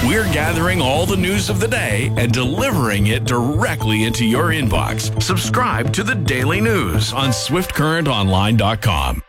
We're gathering all the news of the day and delivering it directly into your inbox. Subscribe to the Daily News on SwiftCurrentOnline.com.